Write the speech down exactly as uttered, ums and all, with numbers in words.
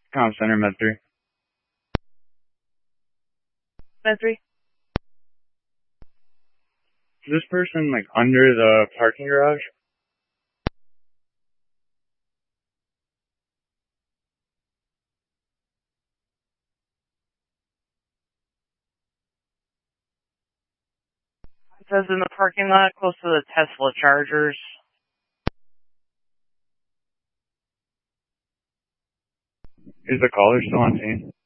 Com Center, Med three. Med three. Is this person, like, under the parking garage? It says in the parking lot close to the Tesla chargers. Is the caller still on scene?